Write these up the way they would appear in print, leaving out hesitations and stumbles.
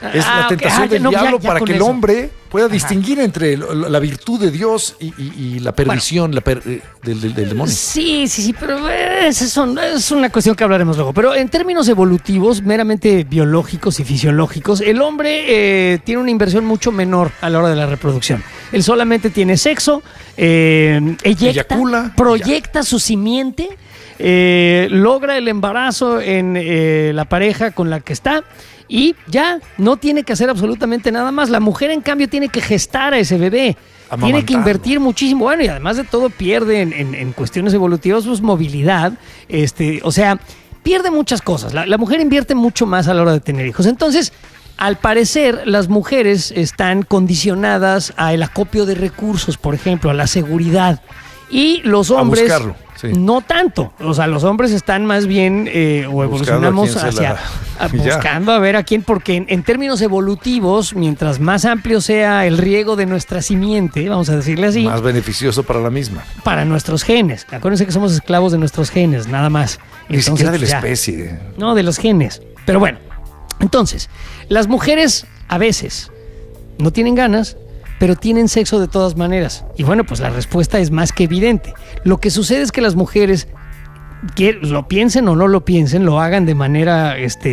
Es la tentación del diablo para que el hombre pueda distinguir entre la virtud de Dios y la perdición del demonio. Sí, pero es una cuestión que hablaremos luego. Pero en términos evolutivos, meramente biológicos y fisiológicos, el hombre tiene una inversión mucho menor a la hora de la reproducción. Él solamente tiene sexo, eyacula, proyecta su simiente, logra el embarazo en la pareja con la que está y ya no tiene que hacer absolutamente nada más. La mujer, en cambio, tiene que gestar a ese bebé. Tiene que invertir muchísimo. Bueno, y además de todo pierde en cuestiones evolutivas pues movilidad. O sea, pierde muchas cosas. La mujer invierte mucho más a la hora de tener hijos. Entonces, al parecer, las mujeres están condicionadas al acopio de recursos, por ejemplo, a la seguridad. Y los hombres no tanto. O sea, los hombres están más bien o evolucionamos buscando a ver a quién, porque en términos evolutivos, mientras más amplio sea el riego de nuestra simiente, vamos a decirle así, más beneficioso para la misma. Para nuestros genes. Acuérdense que somos esclavos de nuestros genes, nada más. Ni siquiera de la especie. No, de los genes. Pero bueno, entonces, las mujeres a veces no tienen ganas, pero tienen sexo de todas maneras. Y bueno, pues la respuesta es más que evidente. Lo que sucede es que las mujeres, lo piensen o no lo piensen, lo hagan de manera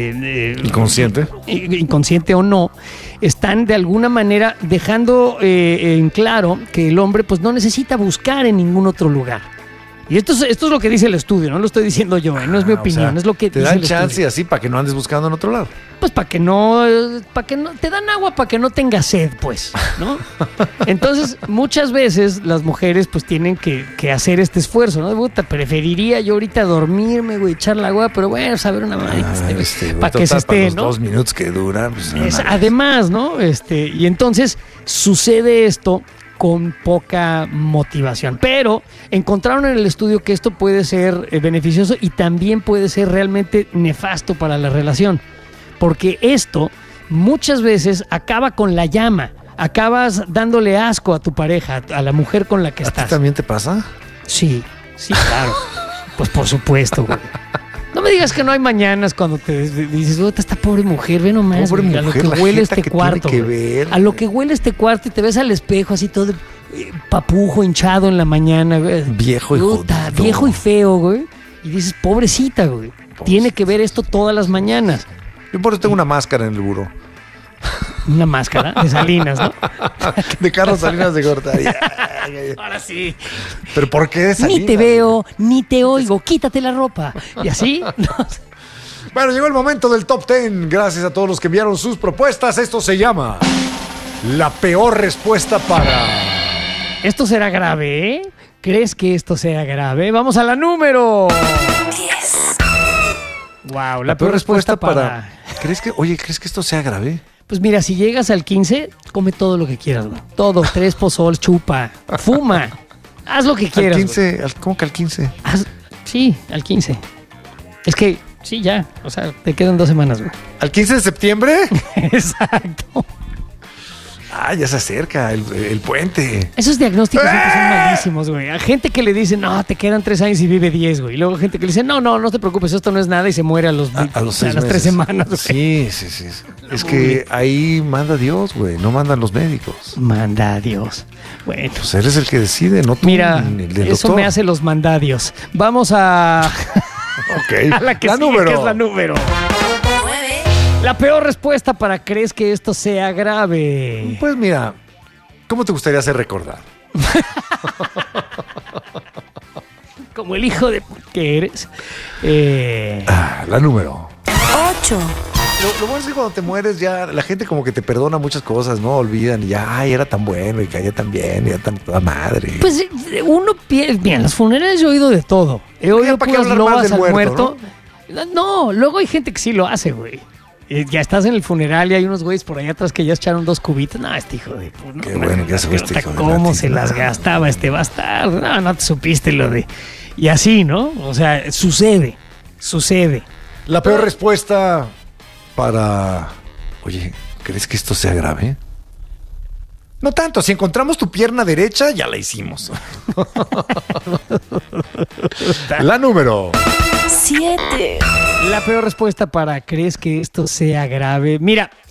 inconsciente o no, están de alguna manera dejando en claro que el hombre pues no necesita buscar en ningún otro lugar. Y esto es lo que dice el estudio, no lo estoy diciendo yo, no es mi opinión, es lo que te dice dan el chance estudio. Así para que no andes buscando en otro lado. Pues para que no, te dan agua para que no tengas sed, pues, ¿no? Entonces, muchas veces las mujeres pues tienen que hacer este esfuerzo, ¿no? Puta, preferiría yo ahorita dormirme, güey, echar la agua, pero bueno, saber una madre para que se esté, los ¿no? 2 minutos que duran. Pues, además, ¿no? Y entonces sucede esto con poca motivación. Pero encontraron en el estudio que esto puede ser beneficioso y también puede ser realmente nefasto para la relación. Porque esto muchas veces acaba con la llama. Acabas dándole asco a tu pareja, a la mujer con la que estás. ¿A ti también te pasa? Sí, claro. Pues por supuesto, güey. No me digas que no hay mañanas cuando te dices, esta pobre mujer, ve nomás, pobre mujer, a lo que huele este cuarto. A lo que huele este cuarto y te ves al espejo así todo papujo, hinchado en la mañana, güey. Viejo y jodido. Viejo y feo, güey. Y dices, pobrecita, güey. Tiene que ver esto todas las mañanas. Yo por eso tengo una máscara en el buró. Una máscara de Salinas, ¿no? De Carlos Salinas de Gortari. Ahora sí. ¿Pero por qué de Salinas? Ni te veo, ni te oigo, quítate la ropa. Y así. Bueno, llegó el momento del Top 10. Gracias a todos los que enviaron sus propuestas. Esto se llama la peor respuesta para... Esto será grave, ¿eh? ¿Crees que esto sea grave? Vamos a la número 10. Wow, la peor respuesta para... ¿Crees que esto sea grave? Pues mira, si llegas al 15, come todo lo que quieras, güey. Todo, 3 pozol, chupa, fuma. Haz lo que quieras. ¿Al 15? ¿Cómo que al 15? Sí, al 15. Es que, sí, ya. O sea, te quedan 2 semanas, güey. ¿Al 15 de septiembre? Exacto. Ya se acerca el puente. Esos diagnósticos siempre son malísimos, güey. A gente que le dice, no, te quedan 3 años y vive 10, güey. Y luego gente que le dice, no te preocupes, esto no es nada y se muere a las 3 semanas, güey. Sí. Es que ahí manda Dios, güey. No mandan los médicos. Manda Dios. Bueno. Pues eres el que decide, no tú. Mira, el del eso doctor. me hace los mandadios. Vamos a... Ok. A la que sigue, número. que es la número. La peor respuesta para ¿crees que esto sea grave? Pues mira, ¿cómo te gustaría ser recordado? Como el hijo de que eres. La número 8. Lo bueno es que cuando te mueres ya la gente como que te perdona muchas cosas, ¿no? Olvidan y ya, era tan bueno y caía tan bien, y era tan toda madre. Pues uno piensa, bien, las funerales yo he oído de todo. He oído puras loas al muerto. No, luego hay gente que sí lo hace, güey. Ya estás en el funeral y hay unos güeyes por allá atrás que ya echaron 2 cubitos. No, este hijo de... No, qué bueno que hace este hijo de... ¿Cómo se las gastaba este bastardo? No te supiste lo de... Y así, ¿no? O sea, sucede. La peor respuesta para... Oye, ¿crees que esto sea grave? No tanto, si encontramos tu pierna derecha, ya la hicimos. La número 7. La peor respuesta para ¿crees que esto sea grave? Mira,